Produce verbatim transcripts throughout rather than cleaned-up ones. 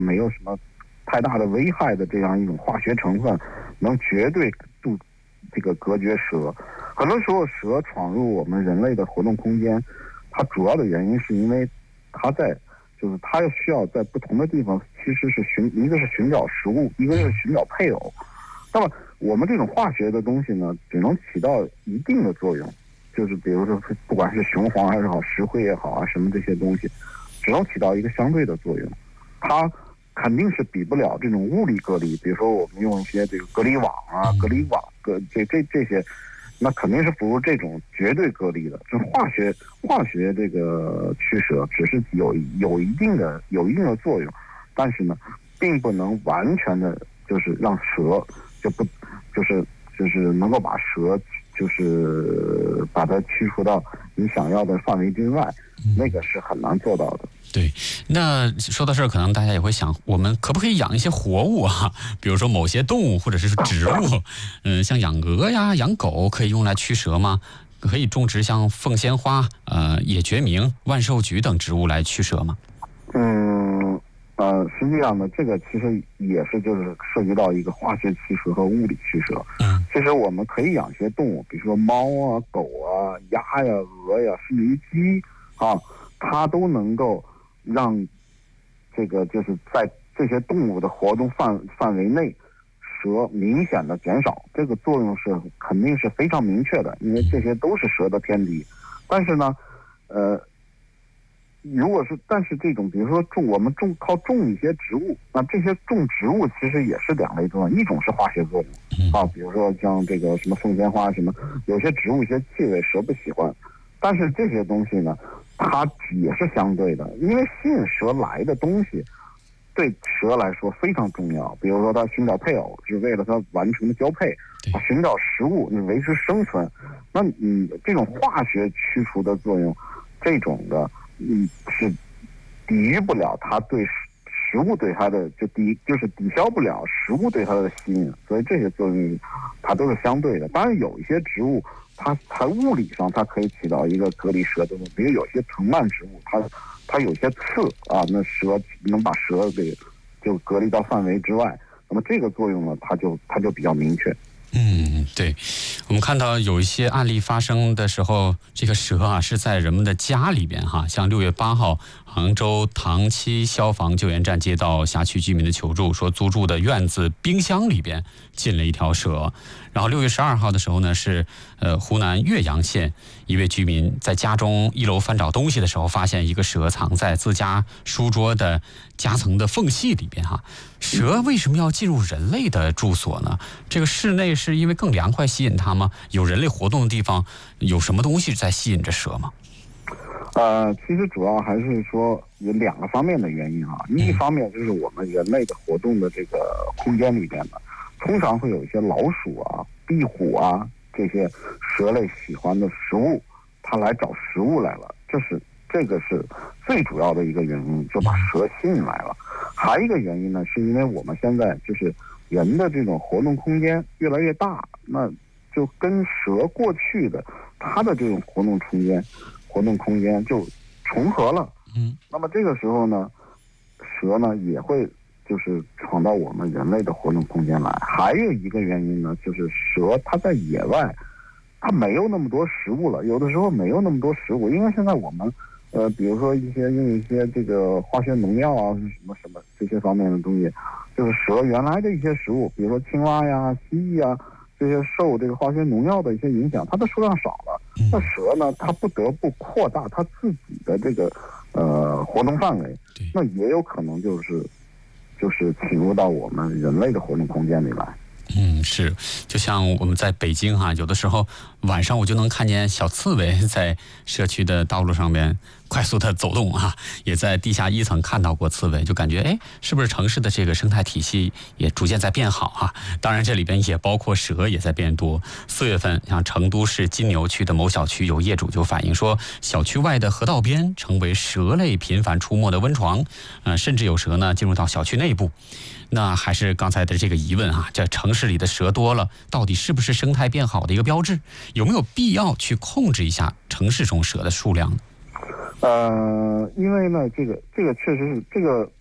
没有什么太大的危害的这样一种化学成分，能绝对杜这个隔绝蛇。很多时候蛇闯入我们人类的活动空间，它主要的原因是因为它在就是它需要在不同的地方，其实是寻一个是寻找食物，一个是寻找配偶。那么我们这种化学的东西呢，只能起到一定的作用，就是比如说不管是雄黄还是好，石灰也好啊，什么这些东西，只能起到一个相对的作用。它肯定是比不了这种物理隔离，比如说我们用一些这个隔离网啊、隔离网、隔这这这些。那肯定是不如这种绝对隔离的。这化学化学这个驱蛇只是有有一定的有一定的作用，但是呢，并不能完全的，就是让蛇就不就是就是能够把蛇就是把它驱除到你想要的范围之外，那个是很难做到的。 对，那说到这儿，可能大家也会想，我们可不可以养一些活物啊？比如说某些动物或者是植物，嗯，像养鹅呀、养狗，可以用来驱蛇吗？可以种植像凤仙花、呃野决明、万寿菊等植物来驱蛇吗？ 嗯，呃，实际上呢，这个其实也是就是涉及到一个化学驱蛇和物理驱蛇。嗯，其实我们可以养一些动物，比如说猫啊、狗啊、鸭呀、鹅呀，甚至于鸡啊，它都能够让这个就是在这些动物的活动范范围内，蛇明显的减少，这个作用是肯定是非常明确的，因为这些都是蛇的天敌。但是呢，呃，如果是但是这种比如说种我们种靠种一些植物，那这些种植物其实也是两类作用，一种是化学作用啊，比如说像这个什么凤仙花什么，有些植物一些气味蛇不喜欢，但是这些东西呢，它也是相对的，因为吸引蛇来的东西对蛇来说非常重要。比如说它寻找配偶是为了它完成的交配，寻找食物你维持生存，那你这种化学驱除的作用，这种的嗯是抵御不了它对食物对它的就抵就是抵消不了食物对它的吸引，所以这些作用它都是相对的。当然有一些植物它它物理上它可以起到一个隔离蛇的作用，比如有些藤蔓植物它它有些刺啊，那蛇能把蛇给就隔离到范围之外，那么这个作用呢，它就它就比较明确。 嗯，对，我们看到有一些案例发生的时候，这个蛇啊是在人们的家里边哈，像六月八号，杭州塘七消防救援站接到辖区居民的求助，说租住的院子冰箱里边进了一条蛇。然后六月十二号的时候呢，是呃湖南岳阳县一位居民在家中一楼翻找东西的时候，发现一个蛇藏在自家书桌的夹层的缝隙里边哈。蛇为什么要进入人类的住所呢？这个室内是因为更凉快吸引它吗？有人类活动的地方，有什么东西在吸引着蛇吗？ 呃，其实主要还是说有两个方面的原因啊。一方面就是我们人类的活动的这个空间里边呢，通常会有一些老鼠啊、壁虎啊这些蛇类喜欢的食物，它来找食物来了，这是这个是最主要的一个原因，就把蛇吸引来了。还有一个原因呢，是因为我们现在就是人的这种活动空间越来越大，那就跟蛇过去的它的这种活动空间活动空间就重合了。嗯，那么这个时候呢，蛇呢也会就是闯到我们人类的活动空间来。还有一个原因呢，就是蛇它在野外，它没有那么多食物了，有的时候没有那么多食物，因为现在我们呃，比如说一些用一些这个化学农药啊，什么什么这些方面的东西，就是蛇原来的一些食物，比如说青蛙呀、蜥蜴啊，这些受这个化学农药的一些影响，它的数量少了。那蛇呢，它不得不扩大它自己的这个呃活动范围，那也有可能就是就是侵入到我们人类的活动空间里来。 嗯，是，就像我们在北京哈、啊，有的时候晚上我就能看见小刺猬在社区的道路上面快速的走动啊，也在地下一层看到过刺猬，就感觉哎，是不是城市的这个生态体系也逐渐在变好啊？当然这里边也包括蛇也在变多。四月份，像成都市金牛区的某小区有业主就反映说，小区外的河道边成为蛇类频繁出没的温床，呃，甚至有蛇呢进入到小区内部。那还是刚才的这个疑问啊，这城市里的蛇多了，到底是不是生态变好的一个标志？有没有必要去控制一下城市中蛇的数量呢？ 呃，因为呢，这个这个确实是这个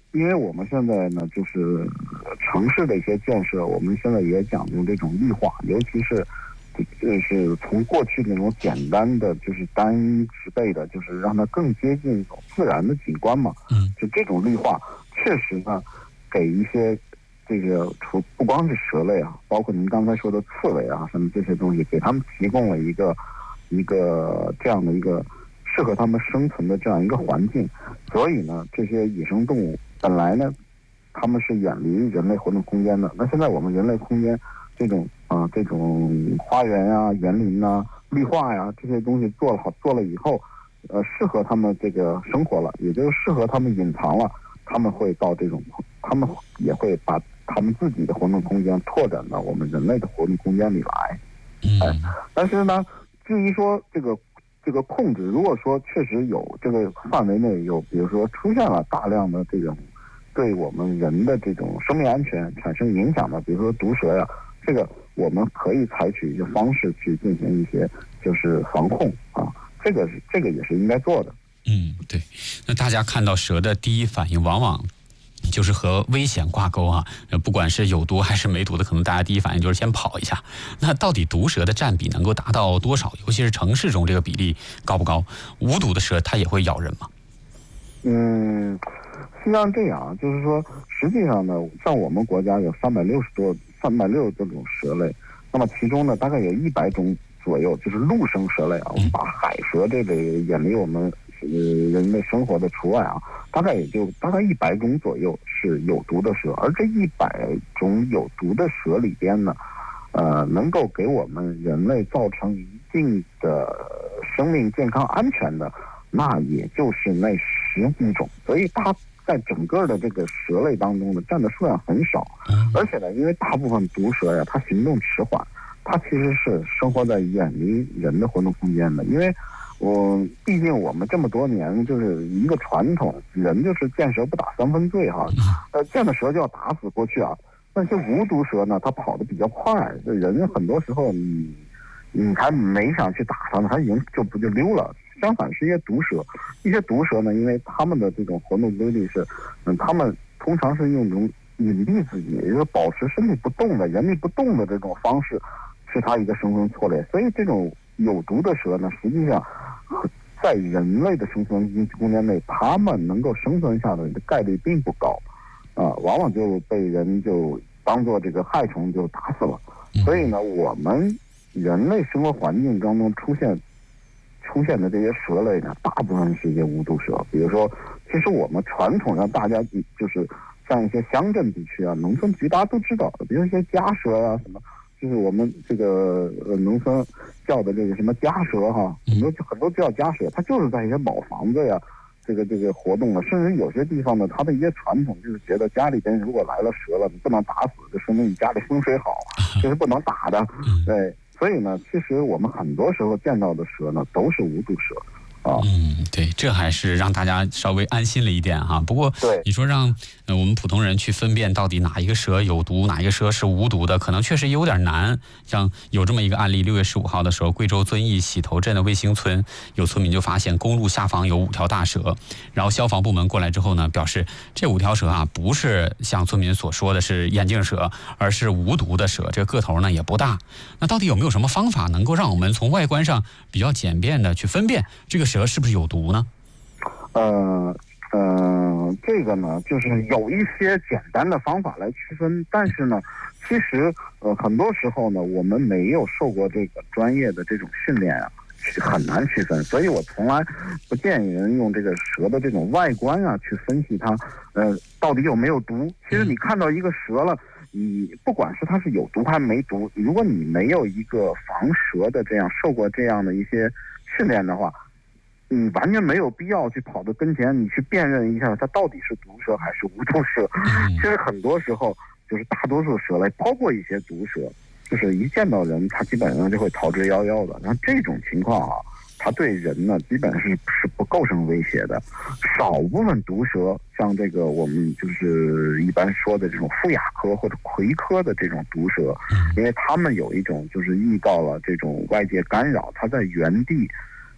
因为我们现在呢，就是城市的一些建设，我们现在也讲究这种绿化，尤其是就是从过去那种简单的，就是单一植被的，就是让它更接近一种自然的景观嘛。 嗯， 就这种绿化，确实呢，给一些这个除不光是蛇类啊，包括您刚才说的刺猬啊，什么这些东西，给他们提供了一个一个这样的一个适合他们生存的这样一个环境。所以呢，这些野生动物本来呢，他们是远离人类活动空间的。那现在我们人类空间这种啊、呃，这种花园呀、园林呐、绿化呀这些东西做了好做了以后，呃，适合他们这个生活了，也就是适合他们隐藏了。他们会到这种，他们也会把他们自己的活动空间拓展到我们人类的活动空间里来。哎，但是呢，至于说这个。这个控制，如果说确实有这个范围内有，比如说出现了大量的这种对我们人的这种生命安全产生影响的，比如说毒蛇呀，这个我们可以采取一些方式去进行一些就是防控啊，这个是这个也是应该做的。 嗯，对。那大家看到蛇的第一反应往往就是和危险挂钩啊，不管是有毒还是没毒的，可能大家第一反应就是先跑一下。那到底毒蛇的占比能够达到多少？尤其是城市中这个比例高不高？无毒的蛇它也会咬人吗？ 嗯，实际上这样，就是说，实际上呢，像我们国家有三百六十多、三百六十多种蛇类，那么其中呢，大概有一百种左右就是陆生蛇类啊。我们把海蛇这类远离我们呃人类生活的除外啊。大概也就大概一百种左右是有毒的蛇，而这一百种有毒的蛇里边呢，呃，能够给我们人类造成一定的生命健康安全的，那也就是那十五种。所以它在整个的这个蛇类当中呢，占的数量很少。而且呢，因为大部分毒蛇呀，它行动迟缓，它其实是生活在远离人的活动空间的，因为。我毕竟我们这么多年就是一个传统，人就是见蛇不打三分醉哈，呃，见了蛇就要打死过去啊。但是无毒蛇呢，它跑得比较快，这人很多时候你你还没想去打它呢，它已经就不就溜了。相反是一些毒蛇，一些毒蛇呢，因为它们的这种活动规律是，嗯，它们通常是用这种隐蔽自己，也就是保持身体不动的、原地不动的这种方式，是它一个生存策略。所以这种有毒的蛇呢，实际上。在人类的生存空间内，它们能够生存下来的概率并不高，啊、呃，往往就被人就当做这个害虫就打死了。所以呢，我们人类生活环境当中出现出现的这些蛇类呢，大部分是一些无毒蛇。比如说，其实我们传统上大家就是像一些乡镇地区啊、农村局大家都知道，比如一些家蛇啊什么。就是我们这个呃农村叫的这个什么家蛇哈，很多很多叫家蛇，它就是在一些老房子呀，这个这个活动了，甚至有些地方呢，它的一些传统就是觉得家里边如果来了蛇了，你不能打死，就说明你家里风水好，这是不能打的。对，所以呢，其实我们很多时候见到的蛇呢，都是无毒蛇。 嗯，对，这还是让大家稍微安心了一点哈。不过，你说让呃我们普通人去分辨到底哪一个蛇有毒，哪一个蛇是无毒的，可能确实有点难。像有这么一个案例，六月十五号的时候，贵州遵义洗头镇的卫星村有村民就发现公路下方有五条大蛇，然后消防部门过来之后呢，表示这五条蛇啊不是像村民所说的是眼镜蛇，而是无毒的蛇，这个个头呢也不大。那到底有没有什么方法能够让我们从外观上比较简便的去分辨这个蛇是不是有毒呢？ 呃呃，这个呢，就是有一些简单的方法来区分，但是呢，其实呃很多时候呢，我们没有受过这个专业的这种训练啊，很难区分。所以我从来不建议人用这个蛇的这种外观啊去分析它，呃，到底有没有毒。其实你看到一个蛇了，你不管是它是有毒还是没毒，如果你没有一个防蛇的这样受过这样的一些训练的话，你完全没有必要去跑到跟前，你去辨认一下它到底是毒蛇还是无毒蛇。其实很多时候就是大多数蛇类，包括一些毒蛇，就是一见到人，它基本上就会逃之夭夭的。然后这种情况啊，它对人呢基本是是不构成威胁的。少部分毒蛇，像这个我们就是一般说的这种腹亚科或者葵科的这种毒蛇，因为它们有一种就是遇到了这种外界干扰，它在原地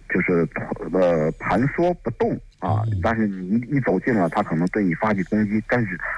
就是呃盘缩不动啊，但是你一一走近了，它可能对你发起攻击。但是